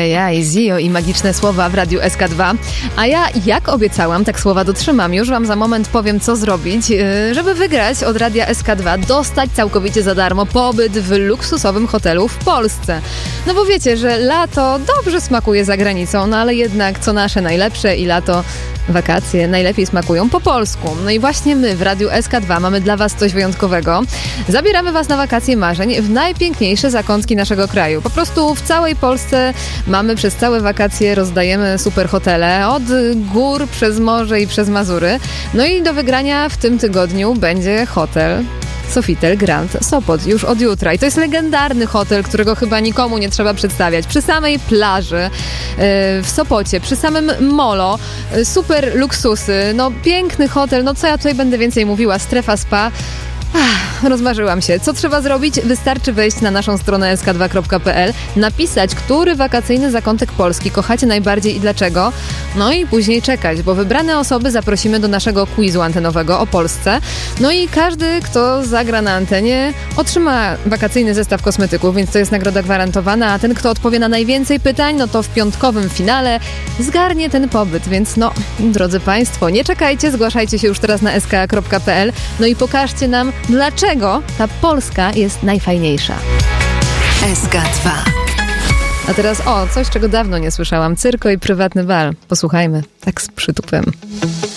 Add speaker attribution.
Speaker 1: Ajajaj, Zio i magiczne słowa w Radiu SK2. A ja, jak obiecałam, tak słowa dotrzymam. Już wam za moment powiem, co zrobić, żeby wygrać od Radia SK2, dostać całkowicie za darmo pobyt w luksusowym hotelu w Polsce. No bo wiecie, że lato dobrze smakuje za granicą, no ale jednak co nasze najlepsze i lato, wakacje najlepiej smakują po polsku. No i właśnie my w Radiu SK2 mamy dla was coś wyjątkowego. Zabieramy was na wakacje marzeń w najpiękniejsze zakątki naszego kraju. Po prostu w całej Polsce mamy przez całe wakacje, rozdajemy super hotele, od gór przez morze i przez Mazury. No i do wygrania w tym tygodniu będzie hotel Sofitel Grand Sopot już od jutra. I to jest legendarny hotel, którego chyba nikomu nie trzeba przedstawiać. Przy samej plaży w Sopocie, przy samym molo, super luksusy, no piękny hotel, no co ja tutaj będę więcej mówiła, strefa spa. Rozmarzyłam się. Co trzeba zrobić? Wystarczy wejść na naszą stronę sk2.pl, napisać, który wakacyjny zakątek Polski kochacie najbardziej i dlaczego, no i później czekać, bo wybrane osoby zaprosimy do naszego quizu antenowego o Polsce. No i każdy, kto zagra na antenie, otrzyma wakacyjny zestaw kosmetyków, więc to jest nagroda gwarantowana, a ten, kto odpowie na najwięcej pytań, no to w piątkowym finale zgarnie ten pobyt, więc no, drodzy Państwo, nie czekajcie, zgłaszajcie się już teraz na sk.pl, no i pokażcie nam, dlaczego ta Polska jest najfajniejsza.
Speaker 2: SK2.
Speaker 1: A teraz coś, czego dawno nie słyszałam. Cyrko i prywatny bal. Posłuchajmy, tak z przytupem.